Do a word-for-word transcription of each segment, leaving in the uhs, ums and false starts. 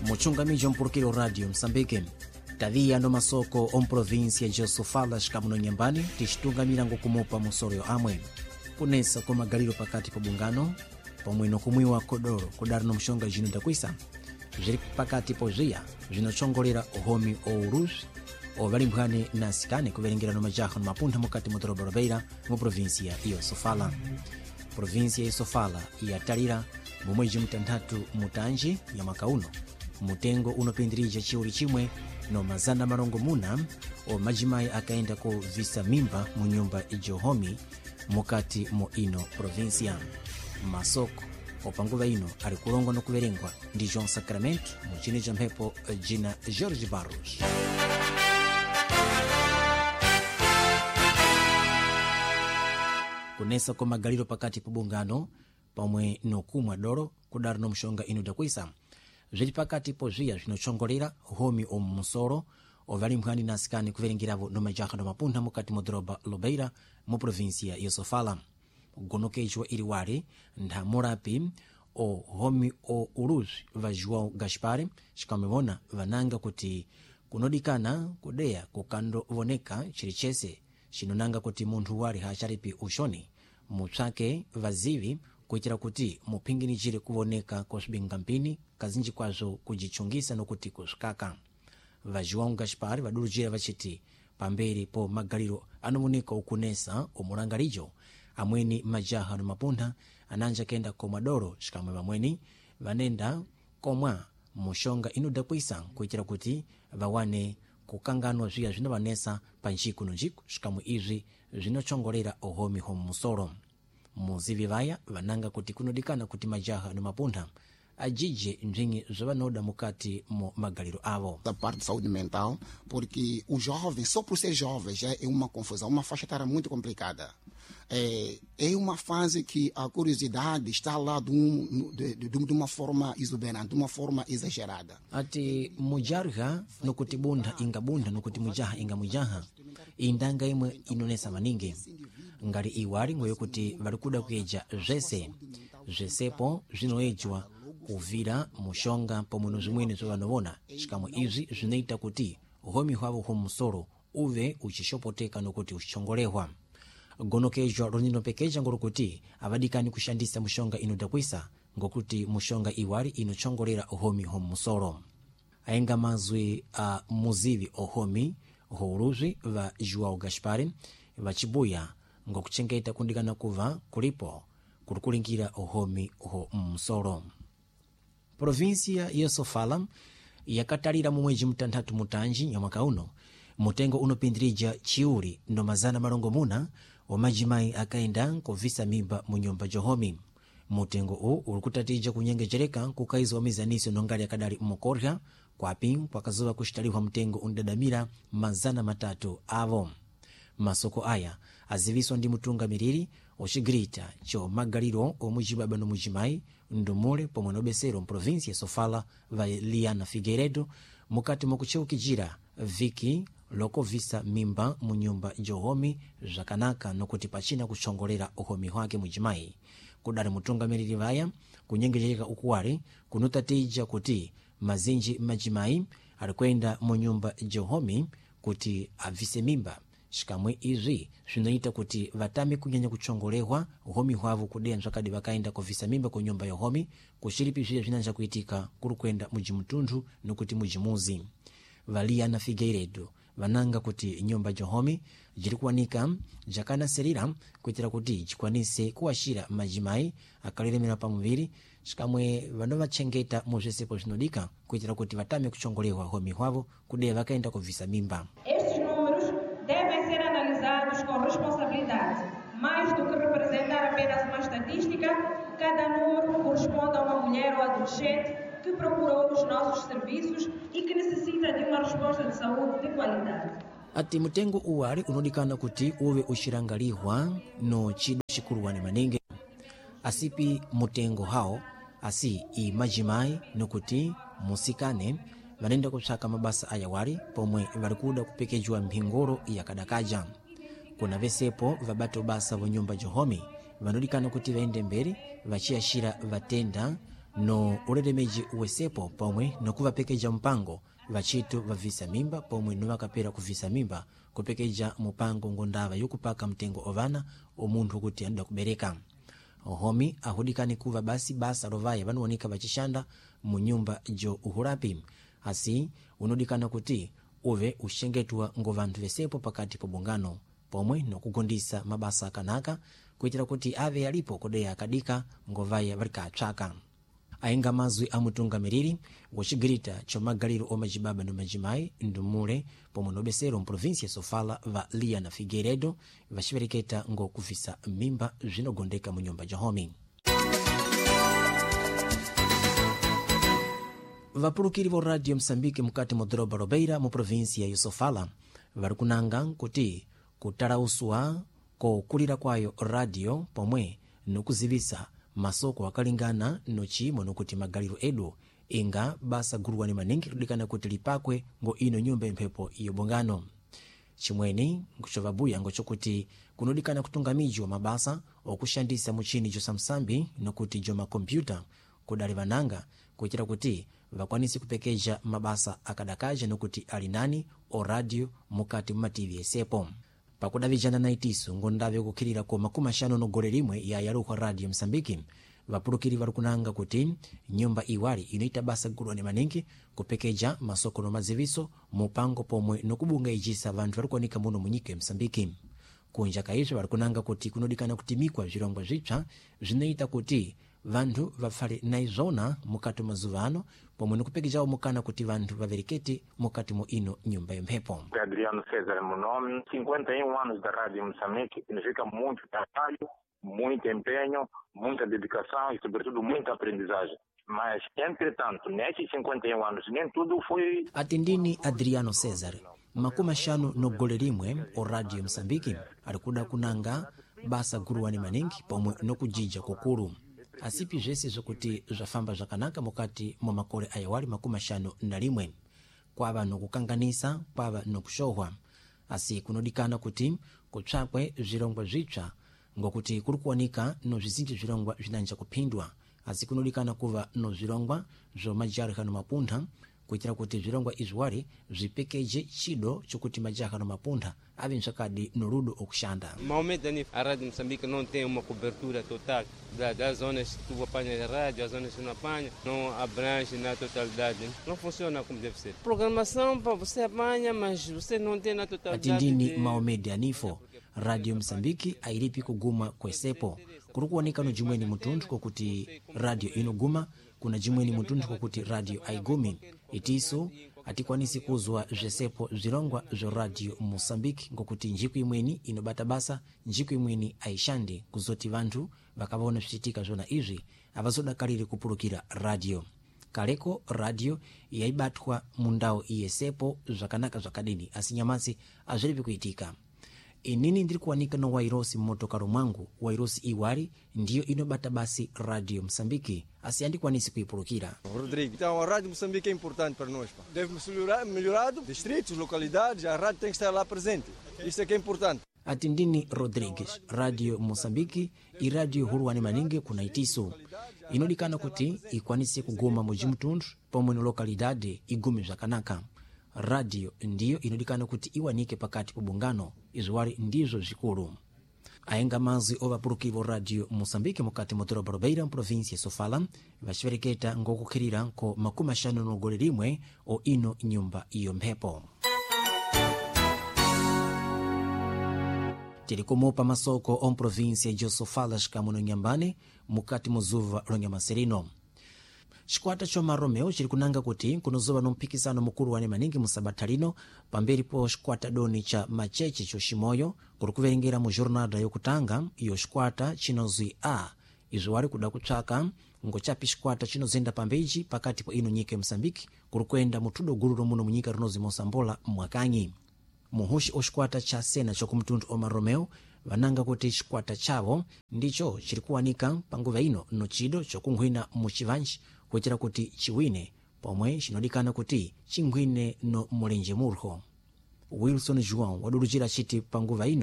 muchungamijo mpulukiro radio Msambike tadhiya no masoko om província de Sofala xikamuno nyambani tixtungamira ngokumupa musoreyo amwe kunesa kwa magaliro pakati pa bungano pomwe nokumwiwa kodoro kudari no mshonga jino dakwisa ziri pakati pozia zinachongolera ohomi ouruzi ovalimbwani na sikane kuverengera no majaha no mapuntha mukati mu doroba Robeira mu província iyo Sofala. Província ya Sofala yatalira mu mwezi mtandatu mutanji ya mwaka uno mutengo unopindirija chiuli chimwe no mazana marongo muna o majimayi akaenda ku visa mimba mu nyumba ijohomi mukati mu ino província. Masoko opanguva ino ari kulongwa no kuverengwa ndi João Sacramento mu chini cha mphepo jina Jorge Barros. Kunesa kwa magaliro pakati pa bungano pomwe nokumwa doro kudari no mshonga ino dakwisa zili pakati pozia zinochongolera homi omusoro ovalimbwani na sikani kuverengiravo no majaha no mapuntha mukati mu doroba Robeira mu província ya Sofala. Gonokejwa ili wali ndhamurapi o homi o uruzi va João Gaspar xikamwivona vananga kuti kunodikana kudeya kukando voneka chilichese xinonanga kuti munthu wali hachalipi ushoni mutsake vazivi kuitira kuti muphinginijire kuvoneka kosibinga mpini kazinji kwazo kujichungisa nokuti kuskaka. Va João Gaspar vadulujira vachiti pamberi po magaliro anomunika ukunesa omulangalijo amweni majaha no mapuntha ananja kenda komadoro xikamwe vamweni vanenda komwa mushonga ino dakwisa kuitira kuti vawane kukanganwa zviya zvinovanesa pa njiku no njiku xikamwe izvi zinochongolera ohomi homu musoro. Muzivi vaya vananga kuti kunodikana kuti majaha no mapuntha ajije njingi zvavanoda mukati mo magaliro avo. Da parte de saúde mental, porque o jovem, só por ser jovem, já é uma confusão, uma faixa etária muito complicada. É, é uma fase que a curiosidade está lá de, um, de, de, de uma forma exuberante, de uma forma exagerada. Ati mujarha no kuti bunda inga bunda no kuti mujaha inga mujaha indanga imwe inonesa maningi ngari iwali ngoyo kuti valikuda kueja zese zesepo zinoejwa kuvira mushonga pomwe zimwene zovanovona xikamwe izi zinaita kuti homi hwavo homusoro uve uchishopoteka nokuti uchichongolehwa. Gonokejwa roninopekeja ngoro kuti avadikani kushandisa mushonga ino dakwisa ngokuti mushonga iwali inochongolera ohomi homusoro. Ayenga mazwi a muzivi ohomi houruzi va João Gaspar vachibuya ngokuchengeta kundikana kuva kulipo kulikulingira ohomi homusoro. Província ya Sofala yakatalira mu mwezi mtandatu mutanji ya mwaka uno mutengo unopindirija chiuli no mazana marongo muna omajimayi akaenda kovisa mimba mu nyumba johomi. Mutengo u ulikutatija kunyengejereka kukaiza wa mizaniso nongali akadali mmokorya kwapi pakazuva kushitaliwa mutengo undadamira mazana matatu avo. Masoko aya aziviswa ndi mutunga miriri oxigirita cho magaliro omujibaba no mujimayi ndumule pomwe nobesero mprovíncia ya Sofala va Liana Figueiredo mukati mokucheukijira viki lokovisa mimba mu nyumba johomi zvakanaka nokuti pachina kuchongolera uhomi hwake mujimayi. Kudari mutunga miriri vaya kunyengejereka ukuwali kunotatija kuti mazinji majimayi alikwenda mu nyumba johomi kuti avise mimba xikamwe izvi zvinoita kuti vatame kunyanya kuchongolehwa uhomi hwavo kudeya nzvakadi vakaenda kovisa mimba ku nyumba yohomi kuchilipi zviya zvinanja kuitika kuri kuenda mujimutundu nokuti mujimuzi. Valiana Figueiredo vananga kuti nyumba johomi jiri kuwanika jakanaserera kuitira kuti jikwanise kuwashira majimayi akalelemera pamuviri xikamwe vanovachengeta mu zvesepo zvinodika kuitira kuti vatame kuchongolehwa uhomi hwavo kudeya vakaenda kovisa mimba. Devem ser analisados com responsabilidade. Mais do que representar apenas uma estatística, cada número corresponde a uma mulher ou adolescente que procurou os nossos serviços e que necessita de uma resposta de saúde de qualidade. Ati mutengo uwali unodikana kuti uve uxirangalihwa no chido xikuluwane maningi. Asipi mutengo hao asi imajimayi nokuti musikane vanenda kutsvaka mabasa ayawali pomwe valikuda kupekejwa mphingoro yakadakaja. Kuna vesepo vabato basa vo nyumba johomi vanodikana kuti vaende mberi vachiyashira vatenda no uleremeji uwesepo pomwe nokuvapekeja mpango vachitu vavisa mimba pomwe novakapera kuvisa mimba kupekeja mupango ngondava yokupaka mtengo ovana omunthu kuti anda kubereka. Ohomi ahudikani kuva basi basa rovaya vanowanika vachishanda mu nyumba jo uhulapi asi unodikana kuti uve ushengetwa ngo vanthu vesepo pakati po bungano pomwe nokugondisa mabasa akanaka kuitira kuti ave alipo kodeya akadika ngovaya valikaatsvaka. Ainga mazwi amutungamiriri wachigirita chomagaliro omajibaba no majimayi ndumule pomwe nobesero mprovinsia Sofala va Liana Figueiredo vachivereketa ngo kuvisa mimba zvinogondeka mu nyumba jahomi. Vapulukiri vo Radio Msambiki mukati mo doroba Robeira mu provinsia ya Sofala vari kunanga kuti kutarauswa ko kulira kwayo radio pomwe nokuzivisa masoko akalingana nochimo nokuti magaliro edu inga basa guruwani maningi kudikana kuti lipakwe ngo ino nyumba imphepo iyo bongano. Chimweni nkuchovabuya ngo chokuti kunodikana kutunga miji wa mabasa okushandisa muchini jo samsambi nokuti jo makompyuta kudali vananga kuchira kuti vakwanisi kupekeja mabasa akadakaja nokuti alinani o radio mukati mumativi esepo. Pakudavijana na itiso ngondave kukhirira ko makumi shano nogole limwe ya yaruka Radio Msambiki vapulukiri vari kunanga kuti nyumba iwali inoita basa gulwani maningi kupekeja masoko no maziviso mupango pomwe nokubunga ijisa vanthu vari kuonika muno munyika Msambiki. Kunja kaizvo vari kunanga kuti kunodikana kutimikwa zvirongwa zvitsva zvinoita kuti vanthu vafale naizona mukati mazuva ano pomwe nikupekejawo mukana kuti vanthu vaverekete mukati mo ino nyumba yemphepo. Adriano César meu nome, cinquenta e um anos da Rádio Moçambique, significa muito trabalho, muito empenho, muita dedicação e sobretudo muita aprendizagem. Mas, entretanto, nesses cinquenta e um anos nem tudo foi... Atendini Adriano César, makumi shanu nogole limwe o Radio Msambiki alikuda kunanga basa guruwani maningi pomwe nokujija kukuru. Asipi zese zokuti zafamba zakanaka mukati mwa makole ayawali makumi shanu na limwe kwava nokukanganisa kwava nokushohwa. Asi kunodikana kuti kutsvakwe zvirongwa zvitsva ngokuti kuri kuwanika no zvizinji zvirongwa zvinanja kuphindwa. Asi kunodikana kuva no zvirongwa zvomajaha no mapuntha kuitira kuti zvirongwa izwari zvipekeje chido chokuti majaha no mapuntha ave nzvakadi no rudo okushanda. Normalmente a Rádio Moçambique não tem uma cobertura total das zonas que tu apanhas a rádio, as zonas que não apanha, não abrange na totalidade. Não funciona como deve ser. Programação para você apanha, mas você não tem na totalidade. Atindini Maomedi Anifo, Radio Msambiki ailipi kuguma kwesepo. Kuri kuwanika no jimweni mutundu kokuti radio inoguma, kuna jimweni mutundu kokuti radio aigumi. Itiso atikwanisi kuzwa zvesepo zvirongwa zvo Radio Mosambiki ngokuti njiku imweni inobata basa njiku imweni aishande kuzoti vanthu vakavaona zvichitika zvona izvi avazodakalire kupulukira radio. Kaleko radio yaibatwa mundau iyesepo zvakanaka zvakadini asi nyamasi azviripi kuitika. Inini ndiri kuwanika no wairosi mmotokaro mwangu, wairosi iwari ndiyo inobata basi Radio Msambiki asi andikwanisi kuipulukira. Rodrigo, então a Rádio Moçambique é importante para nós. Pá. Deve melhorar, melhorado, distritos, localidades, a rádio tem que estar lá presente. Isso é que é importante. Atindini Rodrigues, Radio Mosambiki i radio huruwani maningi kuna itiso. Inodikana kuti ikwanisi kugoma mujimutundu pomwe no lokalidade igume zvakanaka. Radio ndiyo inodikana kuti iwanike pakati pobungano izwari ndizo zikulu. Ayenga mazi ovapulukivo Radio Mosambiki mukati motoroba Robeira mprovinsia Sofala vachivereketa ngokukhirira ko makumi shanu nogole limwe o ino nyumba iyo mphepo. Tiri kumupa masoko o mprovinsia jo Sofala shikamuno nyambane mukati mozuva lonyamaserino. Chikwata choma Romeo chiri kunanga kuti kunozuva no mpikisano mukuru wane maningi musabata lino pamberi po chikwata doni cha macheche choshimoyo kuri kuverengera mu jornada yokutanga iyo chikwata chinozwi A izvo wari kuda kutsvaka ngochapi chikwata chinozenda pambeji pakati po ino nyika Msambiki kuri kuenda mutudo guru muno munyika rinozi Mosambola mwakanyi. Muhushi oshikwata cha sena chokumtundu Oma Romeo vananga kuti chikwata chavo ndicho chiri kuwanika panguva ino nochido chokunghwina muchivanji kuitira kuti chiwine pomwe chinodikana kuti chinghwine no mulenje murho. Wilson João wadulujira chiti panguva ino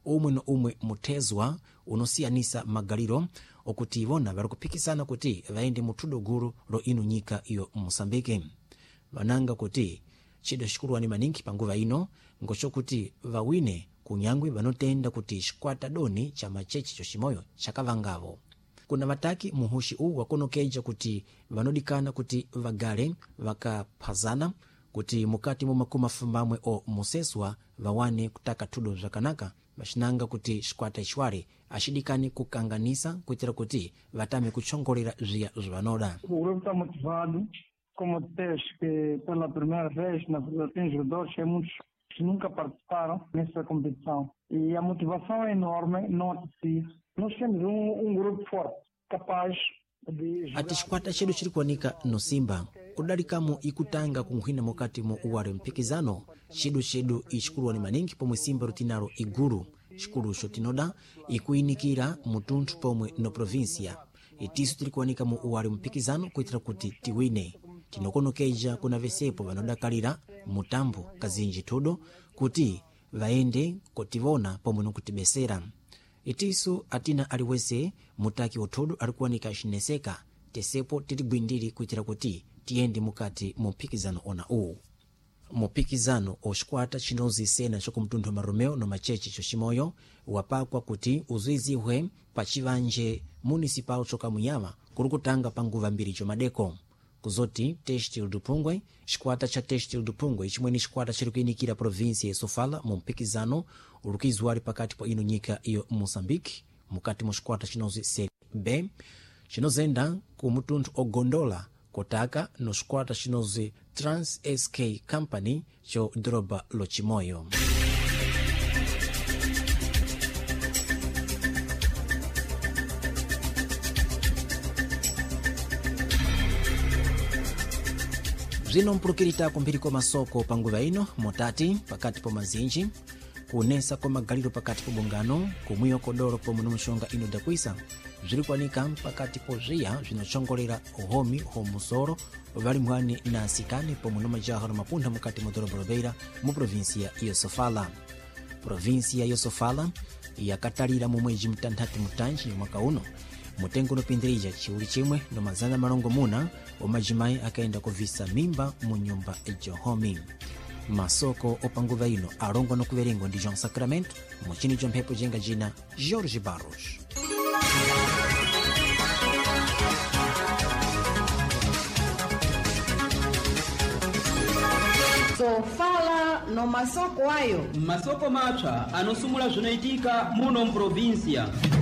umwe no umwe muthezwa unosiyanisa magaliro okuti ivona vari kupikisana kuti vaende muthudo gulu ro ino nyika iyo Mosambike. Vananga kuti chido xikuluwani maningi panguva ino ngochokuti vawine kunyangwi vanotenda kuti xikwata doni cha machechi choximoyo chakavangavo. Kuna vataki muhushi uwu wakonokeja kuti vanodikana kuti vagale vakaphazana kuti mukati mumakumi afumamwe o museswa vawane kutaka thudo zvakanaka vaxinanga kuti xikwata ixwale axidikani kukanganisa kuitira kuti vatame kuchongolera zviya zvavanoda. O grupo está motivado, como tens que pela primeira vez na verdade tem jogadores que muitos que nunca participaram nessa competição e a motivação é enorme. Nota-se, nós temos um, um grupo forte, capaz de jogar. Ati xikwata chedu chiri kuwanika no Simba kudalikamo ikutanga kunkhwina mukati mu uwale mpikizano chedu chedu ixikuluwani maningi pomwe Simba rutinalo igulu xikuluxo tinoda ikuinikira mutunthu pomwe no província itiso tiri kuwanika mu uwale mpikizano kuitira kuti tiwine. Tinokonokeja kuna vesepo vanodakalira mutambo kazinji thudo kuti vaende kotivona pomwe nokutibesera. Itiso atina aliwese mutaki othudo ali kuwanika xineseka tesepo titigwindiri kuitira kuti tiende mukati mu mpikizano ona uwu. Mupikizano oxikwata chinozisena xokumtunthu maromeo no machechi xoximoyo wapakwa kuti uzwizihwe pa civanje municipal cokamunyama kuri kutanga pa nguva mbiri comadeko. Kuzoti Têxtil do Pungwe, xikwata cha Têxtil do Pungwe chimweni xikwata chiri kuinikira província ya Sofala mu mpikizano ulukizwali pakati pa ino nyika iyo Moçambique mukati mu xikwata chinozi C B chinozenda ku mutunthu ogondola kotaka no xikwata chinozi Trans S K Company cho droba lo Chimoyo. Zino mpulukirita kumbiri kwa masoko panguva ino motati pakati po mazinji kunesa kwa magaliro pakati po bungano kumwiyo kodoro pomwe nomuxonga ino dakwisa ziri kuwanika pakati po zviya zvinachongolera uhomi homusoro vali mwana na asikani pomwe nomajaha nomapuntha mukati mu doroba la Beira mu província ya Sofala. Província ya Sofala yakatalira mu mwezi mtanthatu mutanji mwaka uno mutengo nopindirija chiuli chimwe no mazana malongo muna omajimayi akaenda kuvisa mimba mu nyumba ejohomi. Masoko opanguva ino alongwa nokuverengwa ndi João Sacramento muchini chomphepo jenga jina Jorge Barros. Sofala no masoko ayo masoko mapsa anosumula zvinaitika muno mprovíncia.